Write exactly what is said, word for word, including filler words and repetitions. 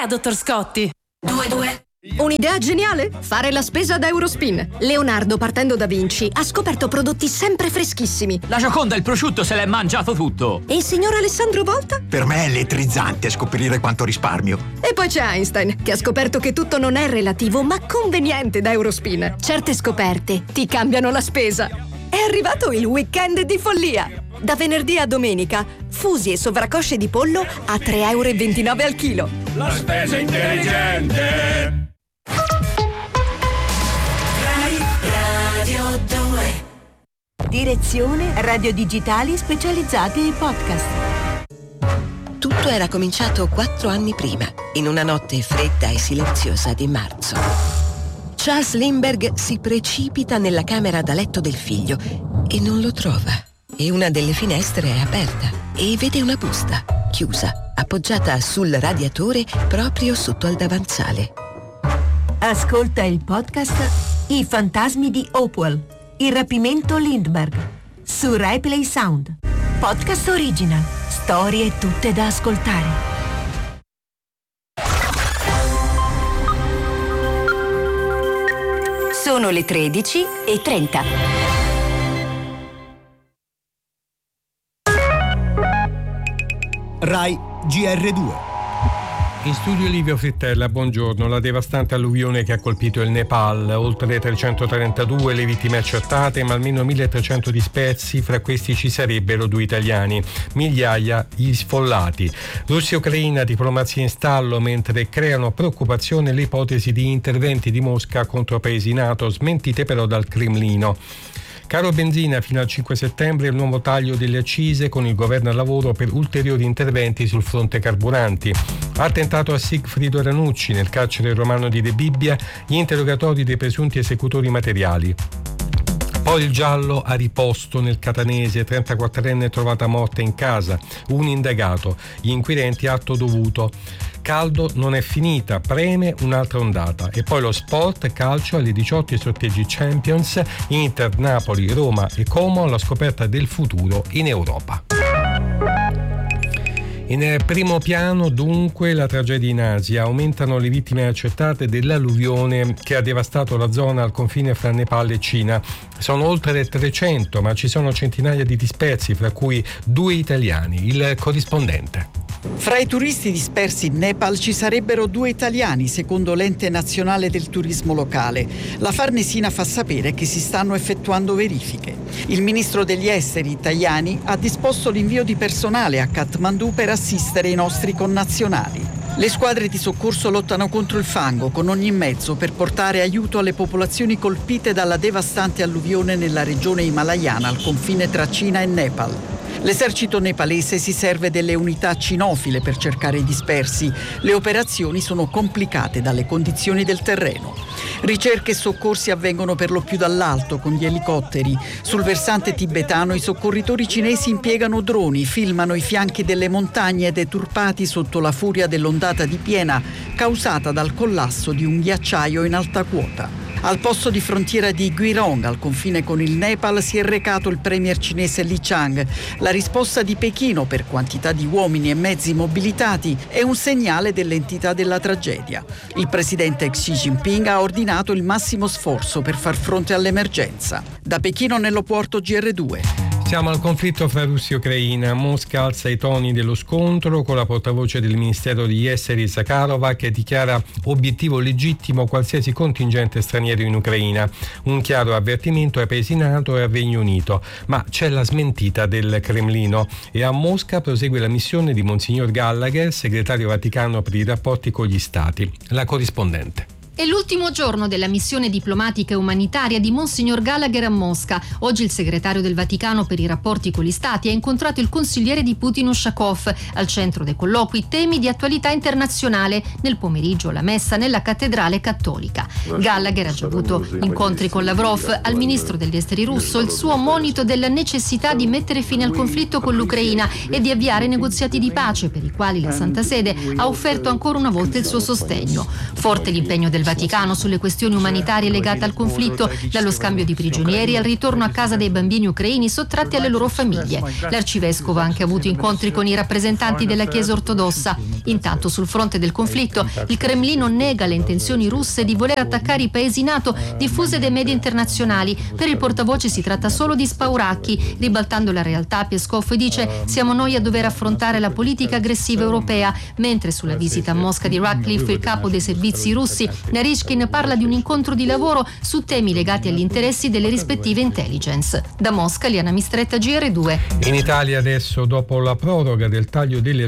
dottor Scotti. Due, due. Un'idea geniale? Fare la spesa da Eurospin. Leonardo, partendo da Vinci, ha scoperto prodotti sempre freschissimi. La Gioconda e il prosciutto se l'è mangiato tutto. E il signor Alessandro Volta? Per me è elettrizzante scoprire quanto risparmio. E poi c'è Einstein, che ha scoperto che tutto non è relativo, ma conveniente da Eurospin. Certe scoperte ti cambiano la spesa. È arrivato il weekend di follia. Da venerdì a domenica, fusi e sovracosce di pollo a tre euro e ventinove al chilo. La spesa intelligente. Radio due. Direzione Radio Digitali specializzati in podcast. Tutto era cominciato quattro anni prima, in una notte fredda e silenziosa di marzo. Charles Lindbergh si precipita nella camera da letto del figlio e non lo trova. E una delle finestre è aperta e vede una busta, chiusa, appoggiata sul radiatore proprio sotto al davanzale. Ascolta il podcast I fantasmi di Hopewell, il rapimento Lindbergh, su RaiPlay Sound. Podcast original, storie tutte da ascoltare. Sono le tredici e trenta. Rai G R due. In studio Livio Frittella, buongiorno. La devastante alluvione che ha colpito il Nepal, oltre trecentotrentadue le vittime accertate, ma almeno milletrecento dispersi, fra questi ci sarebbero due italiani, migliaia gli sfollati. Russia e Ucraina, diplomazia in stallo, mentre creano preoccupazione le ipotesi di interventi di Mosca contro paesi NATO, smentite però dal Cremlino. Caro benzina, fino al cinque settembre il nuovo taglio delle accise con il governo al lavoro per ulteriori interventi sul fronte carburanti. Attentato a Sigfrido Ranucci nel carcere romano di De Bibbia, gli interrogatori dei presunti esecutori materiali. Poi il giallo a riposto nel catanese, trentaquattrenne trovata morta in casa, un indagato, gli inquirenti atto dovuto. Caldo non è finita, preme un'altra ondata. E poi lo sport, calcio alle diciotto, i sorteggi Champions, Inter, Napoli, Roma e Como alla scoperta del futuro in Europa. In primo piano dunque la tragedia in Asia, aumentano le vittime accertate dell'alluvione che ha devastato la zona al confine fra Nepal e Cina. Sono oltre trecento, ma ci sono centinaia di dispersi, fra cui due italiani. Il corrispondente. Fra i turisti dispersi in Nepal ci sarebbero due italiani, secondo l'ente nazionale del turismo locale. La Farnesina fa sapere che si stanno effettuando verifiche. Il ministro degli esteri Tajani ha disposto l'invio di personale a Kathmandu per assistere i nostri connazionali. Le squadre di soccorso lottano contro il fango con ogni mezzo per portare aiuto alle popolazioni colpite dalla devastante alluvione nella regione himalayana al confine tra Cina e Nepal. L'esercito nepalese si serve delle unità cinofile per cercare i dispersi. Le operazioni sono complicate dalle condizioni del terreno. Ricerche e soccorsi avvengono per lo più dall'alto con gli elicotteri. Sul versante tibetano i soccorritori cinesi impiegano droni, filmano i fianchi delle montagne deturpati sotto la furia dell'ondata di piena causata dal collasso di un ghiacciaio in alta quota. Al posto di frontiera di Guirong, al confine con il Nepal, si è recato il premier cinese Li Chang. La risposta di Pechino, per quantità di uomini e mezzi mobilitati, è un segnale dell'entità della tragedia. Il presidente Xi Jinping ha ordinato il massimo sforzo per far fronte all'emergenza. Da Pechino nello porto G R due. Siamo al conflitto fra Russia e Ucraina. Mosca alza i toni dello scontro con la portavoce del Ministero degli Esteri Zakharova che dichiara obiettivo legittimo qualsiasi contingente straniero in Ucraina. Un chiaro avvertimento ai paesi NATO e al Regno Unito. Ma c'è la smentita del Cremlino e a Mosca prosegue la missione di Monsignor Gallagher, segretario Vaticano per i rapporti con gli Stati. La corrispondente. È l'ultimo giorno della missione diplomatica e umanitaria di Monsignor Gallagher a Mosca. Oggi il segretario del Vaticano per i rapporti con gli Stati ha incontrato il consigliere di Putin Ushakov. Al centro dei colloqui temi di attualità internazionale. Nel pomeriggio la messa nella cattedrale cattolica. Gallagher ha già avuto incontri con Lavrov. Al ministro degli esteri russo il suo monito della necessità di mettere fine al conflitto con l'Ucraina e di avviare negoziati di pace per i quali la Santa Sede ha offerto ancora una volta il suo sostegno. Forte l'impegno del Vaticano sulle questioni umanitarie legate al conflitto, dallo scambio di prigionieri al ritorno a casa dei bambini ucraini sottratti alle loro famiglie. L'arcivescovo ha anche avuto incontri con i rappresentanti della Chiesa ortodossa. Intanto sul fronte del conflitto il Cremlino nega le intenzioni russe di voler attaccare i paesi NATO diffuse dai media internazionali. Per il portavoce si tratta solo di spauracchi. Ribaltando la realtà, Peskov dice: siamo noi a dover affrontare la politica aggressiva europea, mentre sulla visita a Mosca di Ratcliffe, il capo dei servizi russi, Naryshkin parla di un incontro di lavoro su temi legati agli interessi delle rispettive intelligence. Da Mosca, Liana Mistretta, G R due. In Italia adesso, dopo la proroga del taglio delle